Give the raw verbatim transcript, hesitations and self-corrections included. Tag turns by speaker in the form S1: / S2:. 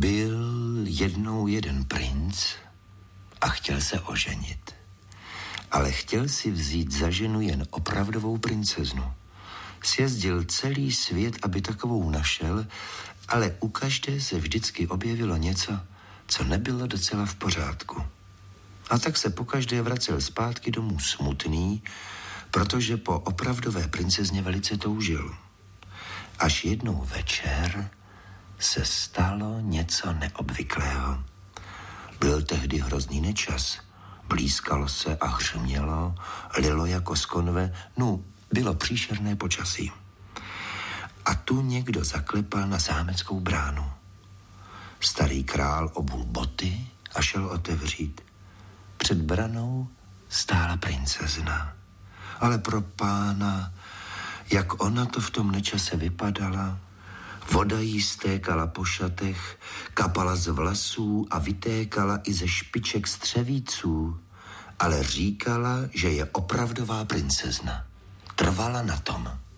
S1: Byl jednou jeden princ a chtěl se oženit. Ale chtěl si vzít za ženu jen opravdovou princeznu. Sjezdil celý svět, aby takovou našel, ale u každé se vždycky objevilo něco, co nebylo docela v pořádku. A tak se pokaždé vracel zpátky domů smutný, protože po opravdové princezně velice toužil. Až jednou večer se stalo něco neobvyklého. Byl tehdy hrozný nečas. Blízkalo se a hřmělo, lilo jako z konve, no, bylo příšerné počasí. A tu někdo zaklepal na zámeckou bránu. Starý král obul boty a šel otevřít. Před branou stála princezna. Ale pro pána, jak ona to v tom nečase vypadala, voda jí stékala po šatech, kapala z vlasů a vytékala i ze špiček střevíců, ale říkala, že je opravdová princezna. Trvala na tom.